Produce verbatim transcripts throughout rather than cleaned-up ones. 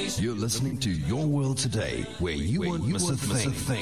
You're listening to Your World Today, where you where won't you miss, won't a, miss thing. a thing.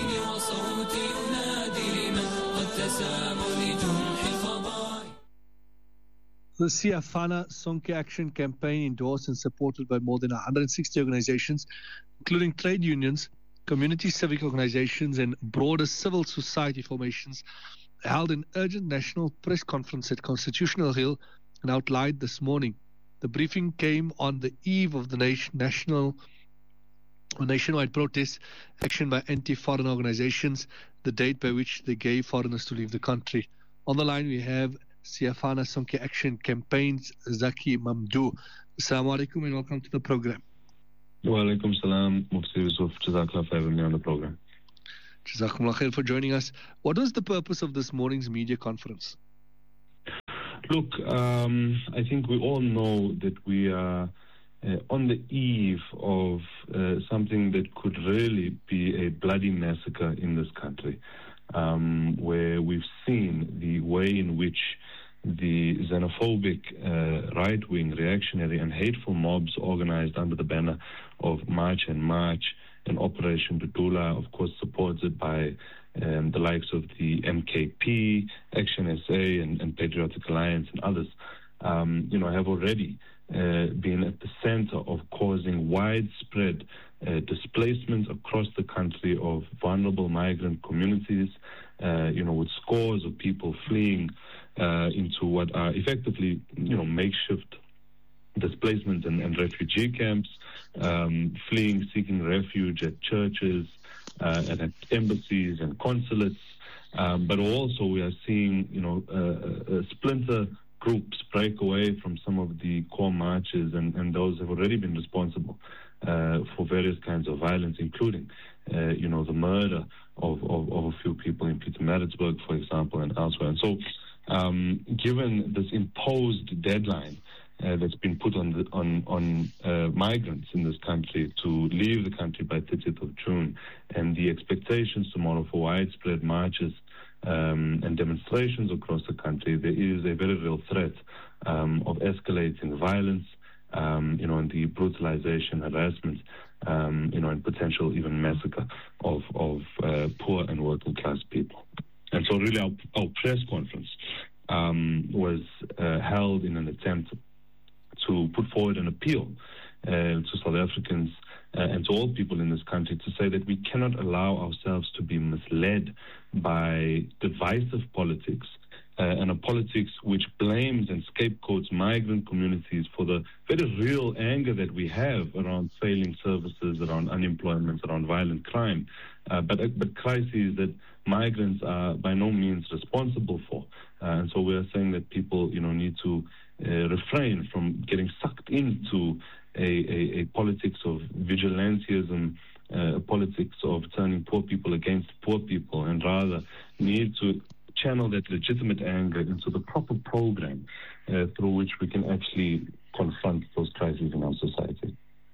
The Siafana Sonke Action Campaign, endorsed and supported by more than one hundred sixty organizations, including trade unions, community civic organizations, and broader civil society formations, held an urgent national press conference at Constitutional Hill and outlined this morning. The briefing came on the eve of the nation, national or nationwide protest action by anti-foreign organizations, the date by which they gave foreigners to leave the country. On the line we have Siafana Sonke Action Campaign's Zaki Mamdou. Assalamu alaikum and welcome to the program. Wa alaikum salam, Mufti Yusuf. Jazakallah for having me on the program. Jazakumullah khair for joining us. What was the purpose of this morning's media conference? Look, um, I think we all know that we are uh, on the eve of uh, something that could really be a bloody massacre in this country, um, where we've seen the way in which the xenophobic, uh, right-wing, reactionary and hateful mobs organized under the banner of March and March and Operation Dudula, of course supported by um, the likes of the M K P, Action S A and, and Patriotic Alliance and others, um, you know, have already uh, been at the center of causing widespread uh, displacement across the country of vulnerable migrant communities, uh, you know, with scores of people fleeing uh, into what are effectively, you know, makeshift displacement and, and refugee camps, um, fleeing, seeking refuge at churches uh, and at embassies and consulates. Um, but also we are seeing, you know, uh, uh, splinter groups break away from some of the core marches, and, and those have already been responsible uh, for various kinds of violence, including, uh, you know, the murder of, of, of a few people in Pietermaritzburg, for example, and elsewhere. And so um, given this imposed deadline Uh, that's been put on the, on on uh, migrants in this country to leave the country by thirtieth of June, and the expectations tomorrow for widespread marches um, and demonstrations across the country, there is a very real threat um, of escalating violence, um, you know, and the brutalization, harassment, um, you know, and potential even massacre of of uh, poor and working class people. And so, really, our, our press conference um, was uh, held in an attempt to put forward an appeal uh, to South Africans uh, and to all people in this country to say that we cannot allow ourselves to be misled by divisive politics uh, and a politics which blames and scapegoats migrant communities for the very real anger that we have around failing services, around unemployment, around violent crime, uh, but, but crises that migrants are by no means responsible for. Uh, and so we are saying that people, you know, need to Uh, refrain from getting sucked into a, a, a politics of vigilantism, uh, a politics of turning poor people against poor people, and rather need to channel that legitimate anger into the proper program uh, through which we can actually confront those crises in our society.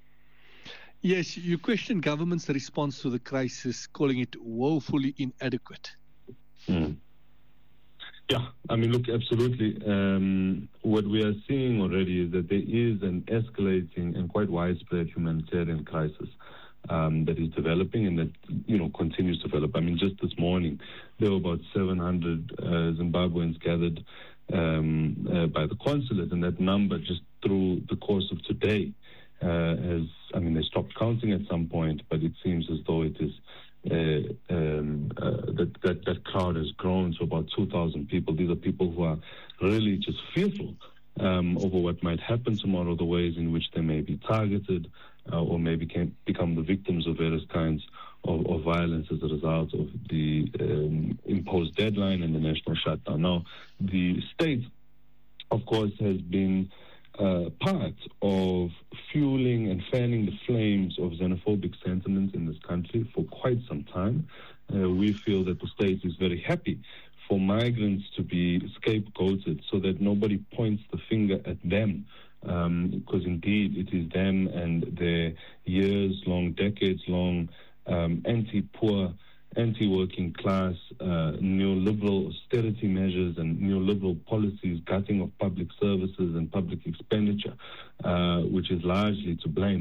Yes, you question government's response to the crisis, calling it woefully inadequate. Mm. Yeah, I mean, look, absolutely. Um, what we are seeing already is that there is an escalating and quite widespread humanitarian crisis um, that is developing and that, you know, continues to develop. I mean, just this morning, there were about seven hundred uh, Zimbabweans gathered um, uh, by the consulate, and that number just through the course of today uh, has, I mean, they stopped counting at some point, but it seems as though it is Uh, um, uh, that, that that crowd has grown to about two thousand people. These are people who are really just fearful um, over what might happen tomorrow, the ways in which they may be targeted uh, or maybe can become the victims of various kinds of, of violence as a result of the um, imposed deadline and the national shutdown. Now, the state, of course, has been Uh, part of fueling and fanning the flames of xenophobic sentiments in this country for quite some time. Uh, we feel that the state is very happy for migrants to be scapegoated so that nobody points the finger at them, um, because indeed it is them and their years-long, decades-long um, anti-poor, anti-working class, uh, neoliberal austerity measures and neoliberal policies, gutting of public services and public expenditure, uh, which is largely to blame.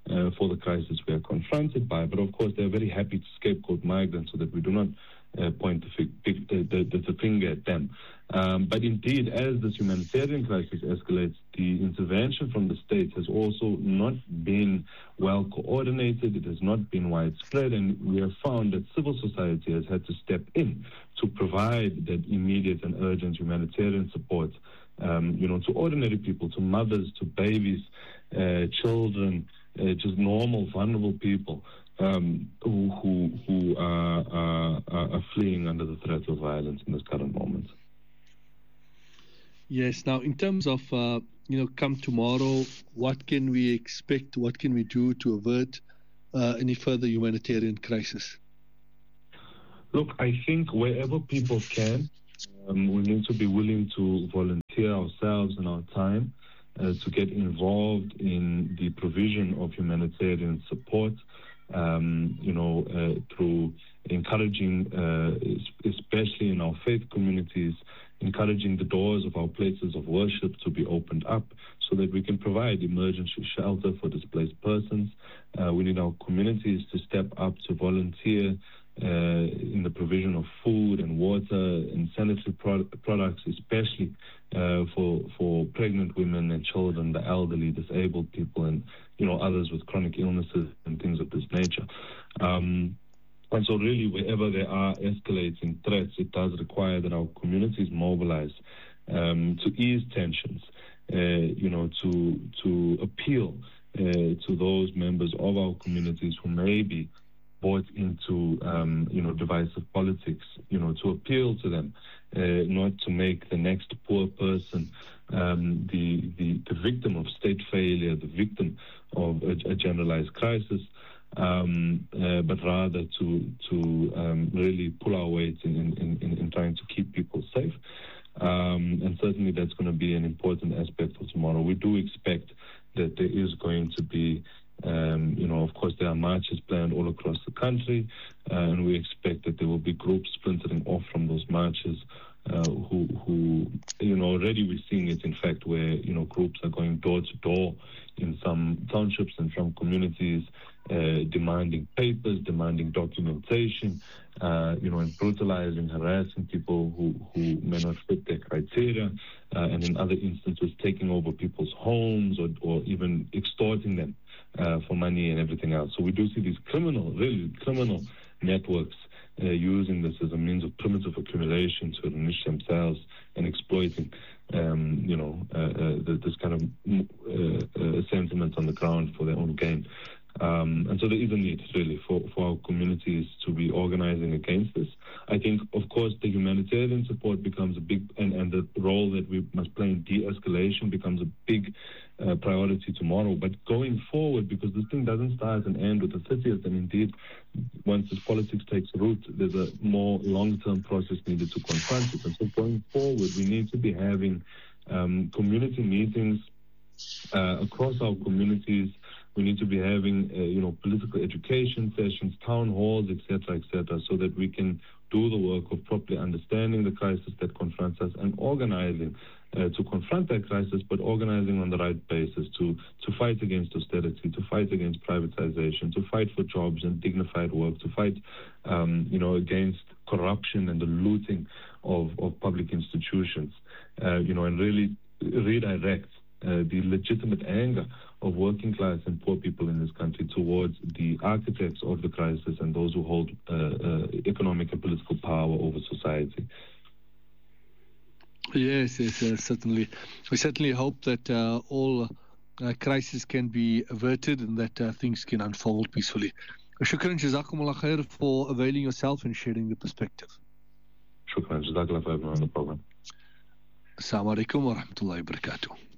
uh, for the crisis we are confronted by. But of course, they're very happy to scapegoat migrants so that we do not uh, point the, fi- the, the, the finger at them. Um, but indeed, as this humanitarian crisis escalates, the intervention from the states has also not been well coordinated. It has not been widespread, and we have found that civil society has had to step in to provide that immediate and urgent humanitarian support, um, you know, to ordinary people, to mothers, to babies, uh, children, uh, just normal, vulnerable people um, who who, who are, are, are fleeing under the threat of violence in this current moment. Yes. Now, in terms of, uh, you know, come tomorrow, what can we expect? What can we do to avert uh, any further humanitarian crisis? Look, I think wherever people can, um, we need to be willing to volunteer ourselves and our time uh, to get involved in the provision of humanitarian support, um, you know, uh, through encouraging, uh, especially in our faith communities, encouraging the doors of our places of worship to be opened up so that we can provide emergency shelter for displaced persons. Uh, we need our communities to step up to volunteer uh, in the provision of food and water and sanitary pro- products, especially uh, for for pregnant women and children, the elderly, disabled people, and you know others with chronic illnesses and things of this nature. Um, And so really, wherever there are escalating threats, it does require that our communities mobilize um, to ease tensions, uh, you know, to to appeal uh, to those members of our communities who may be bought into, um, you know, divisive politics, you know, to appeal to them, uh, not to make the next poor person um, the, the, the victim of state failure, the victim of a, a generalized crisis. Um, uh, but rather to to um, really pull our weight in, in, in, in trying to keep people safe. Um, and certainly that's going to be an important aspect of tomorrow. We do expect that there is going to be, um, you know, of course there are marches planned all across the country, uh, and we expect that there will be groups splintering off from those marches uh, who, who, you know, already we're seeing it, in fact, where, you know, groups are going door to door in some townships and some communities, Uh, demanding papers, demanding documentation, uh, you know, and brutalizing, harassing people who, who may not fit their criteria, uh, and in other instances taking over people's homes or, or even extorting them uh, for money and everything else. So we do see these criminal, really criminal networks uh, using this as a means of primitive accumulation to enrich themselves and exploiting, um, you know, uh, uh, this kind of uh, uh, sentiment on the ground for their own gain. Um, and so there is a need, really, for, for our communities to be organizing against this. I think, of course, the humanitarian support becomes a big, and, and the role that we must play in de-escalation becomes a big uh, priority tomorrow. But going forward, because this thing doesn't start and end with the thirtieth, and indeed, once this politics takes root, there's a more long-term process needed to confront it. And so going forward, we need to be having um, community meetings uh, across our communities. We need to be having, uh, you know, political education sessions, town halls, et cetera, et cetera, so that we can do the work of properly understanding the crisis that confronts us and organizing uh, to confront that crisis, but organizing on the right basis to, to fight against austerity, to fight against privatization, to fight for jobs and dignified work, to fight, um, you know, against corruption and the looting of, of public institutions, uh, you know, and really redirect uh, the legitimate anger of working class and poor people in this country towards the architects of the crisis and those who hold uh, uh, economic and political power over society. Yes, yes, uh, certainly. We certainly hope that uh, all uh, crises can be averted and that uh, things can unfold peacefully. Shukran, jazakumullah khair for availing yourself and sharing the perspective. Shukran, jazakallah khair on the program. Assalamu alaikum wa rahmatullahi wa barakatuh.